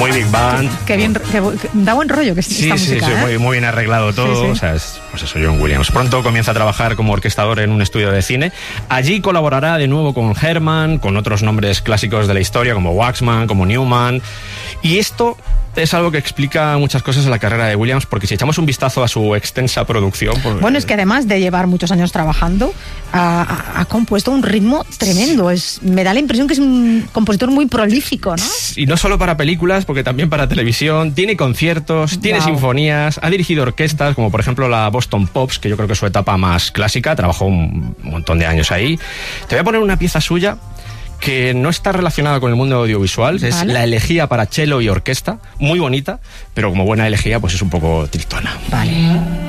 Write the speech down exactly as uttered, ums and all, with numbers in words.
Muy Big Band. Qué bien, qué, que da buen rollo que sí, esta sí, música, sí, ¿eh? muy, muy bien arreglado todo. Sí, sí. O sea, es, pues eso, John Williams. Pronto comienza a trabajar como orquestador en un estudio de cine. Allí colaborará de nuevo con Herman, con otros nombres clásicos de la historia como Waxman, como Newman. Y esto es algo que explica muchas cosas en la carrera de Williams, porque si echamos un vistazo a su extensa producción... Pues, bueno, es que además de llevar muchos años trabajando, ha, ha, ha compuesto un ritmo tremendo. Es, me da la impresión que es un compositor muy prolífico, ¿no? Y no solo para películas, porque también para televisión. Tiene conciertos, tiene wow. sinfonías, ha dirigido orquestas, como por ejemplo la Boston Pops, que yo creo que es su etapa más clásica. Trabajó un montón de años ahí. Te voy a poner una pieza suya que no está relacionada con el mundo audiovisual, vale. Es la elegía para cello y orquesta, muy bonita, pero como buena elegía, pues es un poco tristona. Vale.